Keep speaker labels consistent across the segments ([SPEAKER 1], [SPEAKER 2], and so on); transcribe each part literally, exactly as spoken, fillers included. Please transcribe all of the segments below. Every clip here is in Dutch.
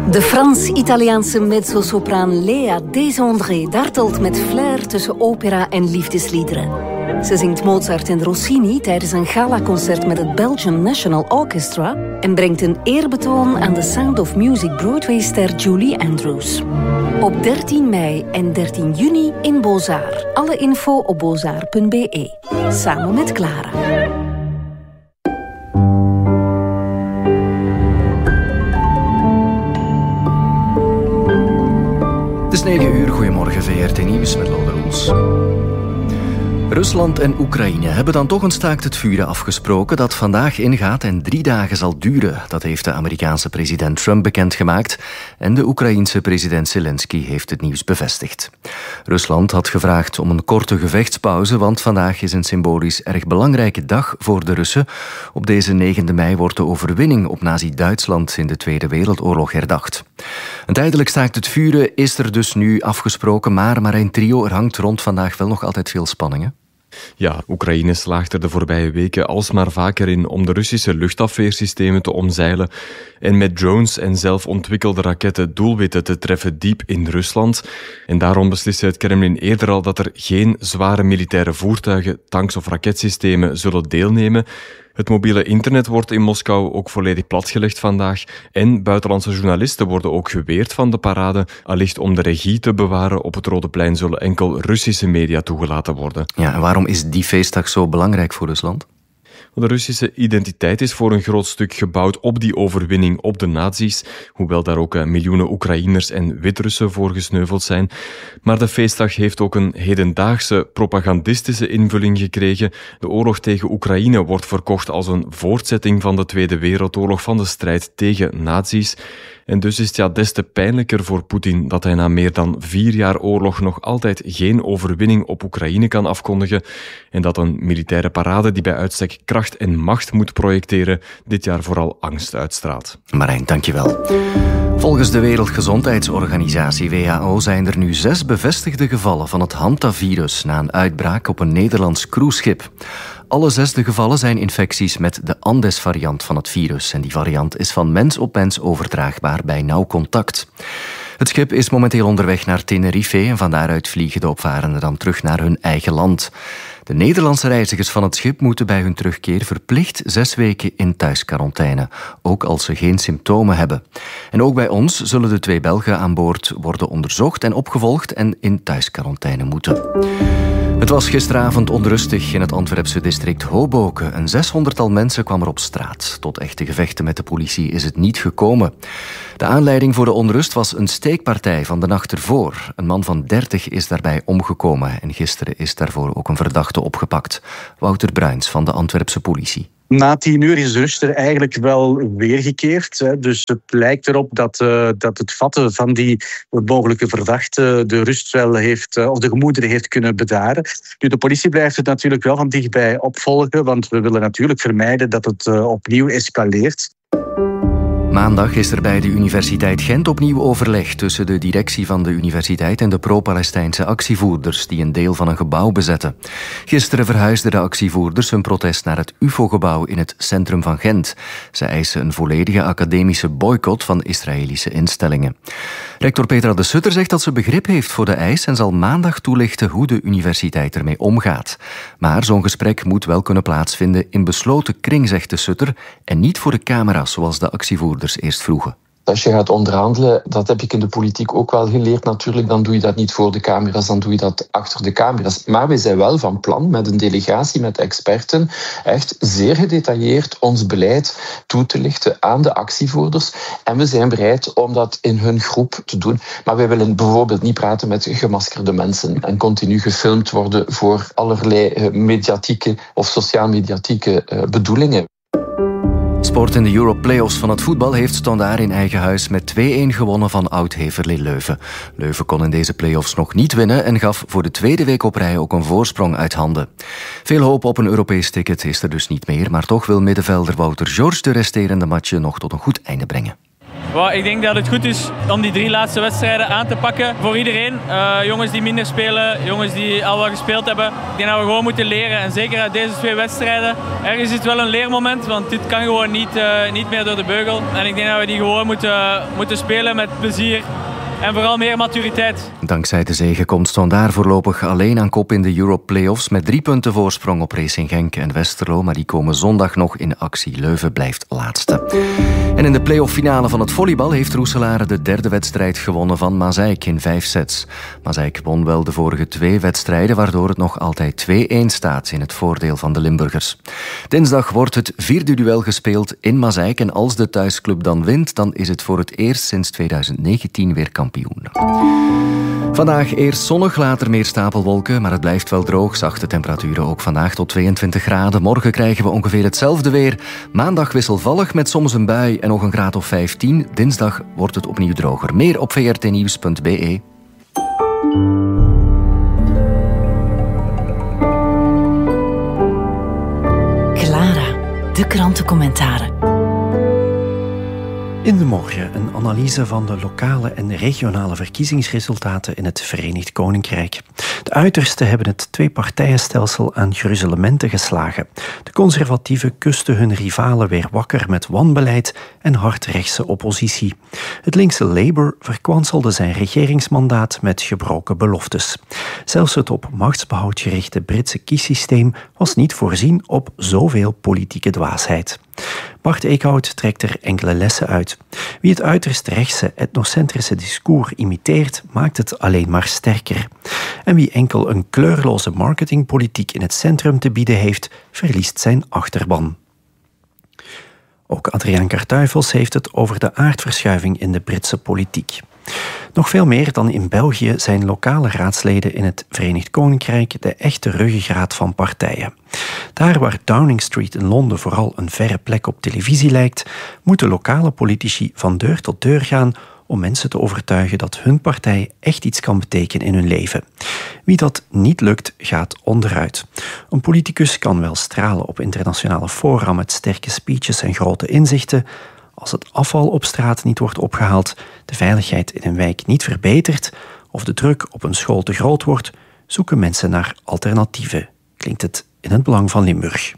[SPEAKER 1] De Frans-Italiaanse mezzosopraan Lea Desandré dartelt met flair tussen opera en liefdesliederen. Ze zingt Mozart en Rossini tijdens een galaconcert met het Belgian National Orchestra en brengt een eerbetoon aan de Sound of Music Broadway-ster Julie Andrews. Op dertien mei en dertien juni in Beaux-Arts. Alle info op beaux-arts punt b e. Samen met Clara.
[SPEAKER 2] Het is negen uur, goedemorgen V R T Nieuws met Lode Roels. Rusland en Oekraïne hebben dan toch een staakt het vuren afgesproken dat vandaag ingaat en drie dagen zal duren. Dat heeft de Amerikaanse president Trump bekendgemaakt en de Oekraïense president Zelensky heeft het nieuws bevestigd. Rusland had gevraagd om een korte gevechtspauze, want vandaag is een symbolisch erg belangrijke dag voor de Russen. Op deze negende mei wordt de overwinning op Nazi-Duitsland in de Tweede Wereldoorlog herdacht. Een tijdelijk staakt het vuren is er dus nu afgesproken, maar Marijn Trio, er hangt rond vandaag wel nog altijd veel spanningen.
[SPEAKER 3] Ja, Oekraïne slaagt er de voorbije weken alsmaar vaker in om de Russische luchtafweersystemen te omzeilen en met drones en zelf ontwikkelde raketten doelwitten te treffen diep in Rusland. En daarom besliste het Kremlin eerder al dat er geen zware militaire voertuigen, tanks of raketsystemen zullen deelnemen. Het mobiele internet wordt in Moskou ook volledig platgelegd vandaag en buitenlandse journalisten worden ook geweerd van de parade. Allicht om de regie te bewaren op het Rode Plein zullen enkel Russische media toegelaten worden.
[SPEAKER 2] Ja, en waarom is die feestdag zo belangrijk voor Rusland?
[SPEAKER 3] De Russische identiteit is voor een groot stuk gebouwd op die overwinning op de nazi's, hoewel daar ook miljoenen Oekraïners en Wit-Russen voor gesneuveld zijn. Maar de feestdag heeft ook een hedendaagse propagandistische invulling gekregen. De oorlog tegen Oekraïne wordt verkocht als een voortzetting van de Tweede Wereldoorlog, van de strijd tegen nazi's. En dus is het ja des te pijnlijker voor Poetin dat hij na meer dan vier jaar oorlog nog altijd geen overwinning op Oekraïne kan afkondigen en dat een militaire parade die bij uitstek kracht en macht moet projecteren dit jaar vooral angst uitstraalt.
[SPEAKER 2] Marijn, dankjewel. Volgens de Wereldgezondheidsorganisatie W H O zijn er nu zes bevestigde gevallen van het hantavirus na een uitbraak op een Nederlands cruiseschip. Alle zesde gevallen zijn infecties met de Andes-variant van het virus. En die variant is van mens op mens overdraagbaar bij nauw contact. Het schip is momenteel onderweg naar Tenerife en van daaruit vliegen de opvarenden dan terug naar hun eigen land. De Nederlandse reizigers van het schip moeten bij hun terugkeer verplicht zes weken in thuisquarantaine, ook als ze geen symptomen hebben. En ook bij ons zullen de twee Belgen aan boord worden onderzocht en opgevolgd en in thuisquarantaine moeten. Het was gisteravond onrustig in het Antwerpse district Hoboken. Een zeshonderdtal mensen kwam er op straat. Tot echte gevechten met de politie is het niet gekomen. De aanleiding voor de onrust was een steekpartij van de nacht ervoor. Een man van dertig is daarbij omgekomen en gisteren is daarvoor ook een verdachte opgepakt. Wouter Bruins van de Antwerpse politie.
[SPEAKER 4] Na tien uur is de rust er eigenlijk wel weergekeerd. Dus het lijkt erop dat, uh, dat het vatten van die mogelijke verdachte de rust wel heeft, uh, of de gemoederen heeft kunnen bedaren. Nu, de politie blijft het natuurlijk wel van dichtbij opvolgen, want we willen natuurlijk vermijden dat het uh, opnieuw escaleert.
[SPEAKER 2] Maandag is er bij de Universiteit Gent opnieuw overleg tussen de directie van de universiteit en de pro-Palestijnse actievoerders die een deel van een gebouw bezetten. Gisteren verhuisden de actievoerders hun protest naar het U F O-gebouw in het centrum van Gent. Ze eisen een volledige academische boycott van Israëlische instellingen. Rector Petra de Sutter zegt dat ze begrip heeft voor de eis en zal maandag toelichten hoe de universiteit ermee omgaat. Maar zo'n gesprek moet wel kunnen plaatsvinden in besloten kring, zegt de Sutter, en niet voor de camera's zoals de actievoerders eerst vroegen.
[SPEAKER 5] Als je gaat onderhandelen, dat heb ik in de politiek ook wel geleerd natuurlijk, dan doe je dat niet voor de camera's, dan doe je dat achter de camera's. Maar we zijn wel van plan met een delegatie met experten echt zeer gedetailleerd ons beleid toe te lichten aan de actievoerders. En we zijn bereid om dat in hun groep te doen. Maar wij willen bijvoorbeeld niet praten met gemaskerde mensen en continu gefilmd worden voor allerlei mediatieke of sociaal-mediatieke bedoelingen.
[SPEAKER 2] Sport in de Europe Playoffs van het voetbal heeft Standaard in eigen huis met twee-een gewonnen van Oud-Heverlee Leuven. Leuven kon in deze playoffs nog niet winnen en gaf voor de tweede week op rij ook een voorsprong uit handen. Veel hoop op een Europees ticket is er dus niet meer, maar toch wil middenvelder Wouter George de resterende matchen nog tot een goed einde brengen.
[SPEAKER 6] Well, ik denk dat het goed is om die drie laatste wedstrijden aan te pakken voor iedereen. Uh, jongens die minder spelen, jongens die al wat gespeeld hebben. Ik denk dat we gewoon moeten leren. En zeker uit deze twee wedstrijden. Ergens is het wel een leermoment, want dit kan gewoon niet, uh, niet meer door de beugel. En ik denk dat we die gewoon moeten, moeten spelen met plezier. En vooral meer maturiteit.
[SPEAKER 2] Dankzij de zege komt Standaard voorlopig alleen aan kop in de Europe Playoffs met drie punten voorsprong op Racing Genk en Westerlo, maar die komen zondag nog in actie. Leuven blijft laatste. En in de play-off finale van het volleybal heeft Roeselare de derde wedstrijd gewonnen van Mazeik in vijf sets. Mazeik won wel de vorige twee wedstrijden, waardoor het nog altijd twee-een staat in het voordeel van de Limburgers. Dinsdag wordt het vierde duel gespeeld in Mazeik en als de thuisclub dan wint, dan is het voor het eerst sinds tweeduizend negentien weer kampioen. Vandaag eerst zonnig, later meer stapelwolken, maar het blijft wel droog. Zachte temperaturen ook vandaag tot tweeëntwintig graden. Morgen krijgen we ongeveer hetzelfde weer. Maandag wisselvallig met soms een bui en nog een graad of vijftien. Dinsdag wordt het opnieuw droger. Meer op v r t nieuws punt b e.
[SPEAKER 1] Clara, de krantencommentaren.
[SPEAKER 7] In de morgen een analyse van de lokale en regionale verkiezingsresultaten in het Verenigd Koninkrijk. De uitersten hebben het tweepartijenstelsel aan gruzelementen geslagen. De conservatieven kusten hun rivalen weer wakker met wanbeleid en hardrechtse oppositie. Het linkse Labour verkwanselde zijn regeringsmandaat met gebroken beloftes. Zelfs het op machtsbehoud gerichte Britse kiessysteem was niet voorzien op zoveel politieke dwaasheid. Bart Eekhout trekt er enkele lessen uit. Wie het uiterst rechtse etnocentrische discours imiteert, maakt het alleen maar sterker. En wie enkel een kleurloze marketingpolitiek in het centrum te bieden heeft, verliest zijn achterban. Ook Adriaan Kartuifels heeft het over de aardverschuiving in de Britse politiek. Nog veel meer dan in België zijn lokale raadsleden in het Verenigd Koninkrijk de echte ruggengraat van partijen. Daar waar Downing Street in Londen vooral een verre plek op televisie lijkt, moeten lokale politici van deur tot deur gaan om mensen te overtuigen dat hun partij echt iets kan betekenen in hun leven. Wie dat niet lukt, gaat onderuit. Een politicus kan wel stralen op internationale fora met sterke speeches en grote inzichten. Als het afval op straat niet wordt opgehaald, de veiligheid in een wijk niet verbetert of de druk op een school te groot wordt, zoeken mensen naar alternatieven. Klinkt het in het belang van Limburg.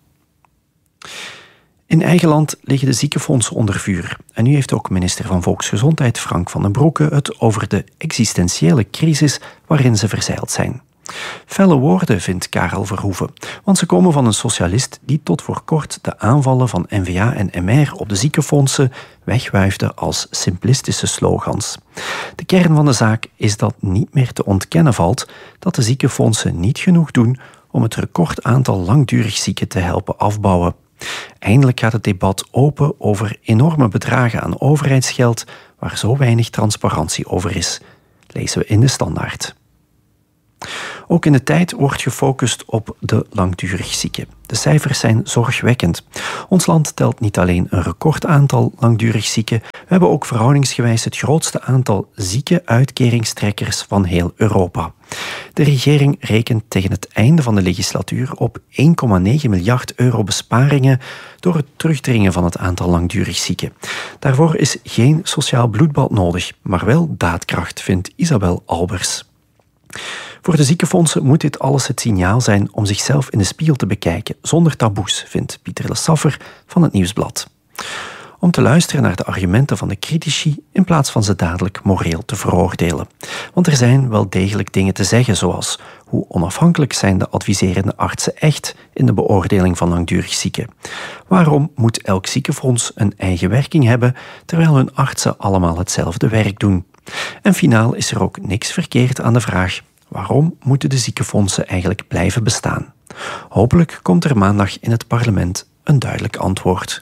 [SPEAKER 7] In eigen land liggen de ziekenfondsen onder vuur. En nu heeft ook minister van Volksgezondheid Frank van den Broeke het over de existentiële crisis waarin ze verzeild zijn. Felle woorden, vindt Karel Verhoeven, want ze komen van een socialist die tot voor kort de aanvallen van N V A en M R op de ziekenfondsen wegwuifde als simplistische slogans. De kern van de zaak is dat niet meer te ontkennen valt dat de ziekenfondsen niet genoeg doen om het recordaantal langdurig zieken te helpen afbouwen. Eindelijk gaat het debat open over enorme bedragen aan overheidsgeld waar zo weinig transparantie over is, lezen we in de Standaard. Ook in de tijd wordt gefocust op de langdurig zieken. De cijfers zijn zorgwekkend. Ons land telt niet alleen een recordaantal langdurig zieken, we hebben ook verhoudingsgewijs het grootste aantal zieke uitkeringstrekkers van heel Europa. De regering rekent tegen het einde van de legislatuur op één komma negen miljard euro besparingen door het terugdringen van het aantal langdurig zieken. Daarvoor is geen sociaal bloedbad nodig, maar wel daadkracht, vindt Isabel Albers. Voor de ziekenfondsen moet dit alles het signaal zijn om zichzelf in de spiegel te bekijken, zonder taboes, vindt Pieter Lessaffer van het Nieuwsblad. Om te luisteren naar de argumenten van de critici in plaats van ze dadelijk moreel te veroordelen. Want er zijn wel degelijk dingen te zeggen, zoals hoe onafhankelijk zijn de adviserende artsen echt in de beoordeling van langdurig zieken? Waarom moet elk ziekenfonds een eigen werking hebben, terwijl hun artsen allemaal hetzelfde werk doen? En finaal is er ook niks verkeerd aan de vraag: waarom moeten de ziekenfondsen eigenlijk blijven bestaan? Hopelijk komt er maandag in het parlement een duidelijk antwoord.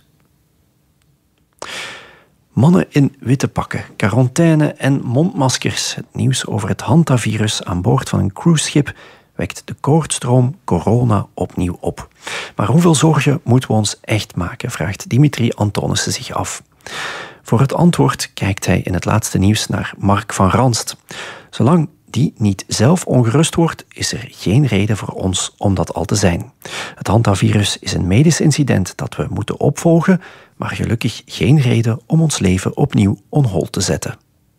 [SPEAKER 7] Mannen in witte pakken, quarantaine en mondmaskers. Het nieuws over het hantavirus aan boord van een cruiseschip wekt de koortstroom corona opnieuw op. Maar hoeveel zorgen moeten we ons echt maken, vraagt Dimitri Antonissen zich af. Voor het antwoord kijkt hij in het laatste nieuws naar Mark van Ranst. Zolang die niet zelf ongerust wordt, is er geen reden voor ons om dat al te zijn. Het hantavirus is een medisch incident dat we moeten opvolgen, maar gelukkig geen reden om ons leven opnieuw on hold te zetten.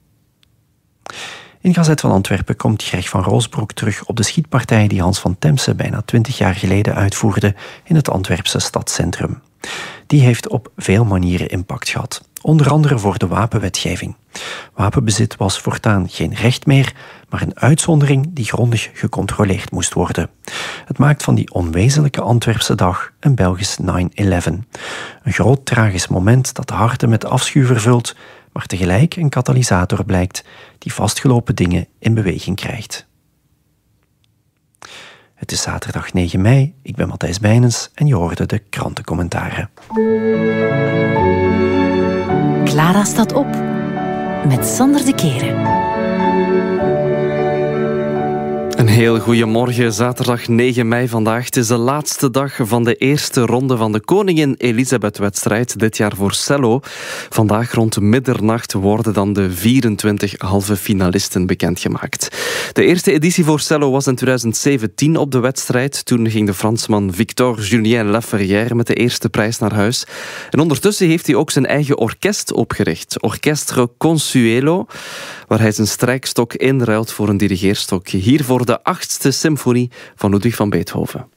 [SPEAKER 7] In Gazet van Antwerpen komt Greg van Roosbroek terug op de schietpartij die Hans van Temse bijna twintig jaar geleden uitvoerde in het Antwerpse stadscentrum. Die heeft op veel manieren impact gehad, onder andere voor de wapenwetgeving. Wapenbezit was voortaan geen recht meer, maar een uitzondering die grondig gecontroleerd moest worden. Het maakt van die onwezenlijke Antwerpse dag een Belgisch nine eleven. Een groot tragisch moment dat de harten met afschuw vervult, maar tegelijk een katalysator blijkt die vastgelopen dingen in beweging krijgt. Het is zaterdag negen mei, ik ben Matthijs Bijnens en je hoorde de krantencommentaren.
[SPEAKER 1] Clara staat op met Sander de Keren.
[SPEAKER 8] Een heel goeiemorgen, zaterdag negen mei vandaag. Het is de laatste dag van de eerste ronde van de Koningin Elisabeth-wedstrijd, dit jaar voor cello. Vandaag rond middernacht worden dan de vierentwintig halve finalisten bekendgemaakt. De eerste editie voor cello was in twintig zeventien op de wedstrijd. Toen ging de Fransman Victor Julien Laferrière met de eerste prijs naar huis. En ondertussen heeft hij ook zijn eigen orkest opgericht, Orchestre Consuelo, waar hij zijn strijkstok inruilt voor een dirigeerstok. Hier voor de achtste symfonie van Ludwig van Beethoven.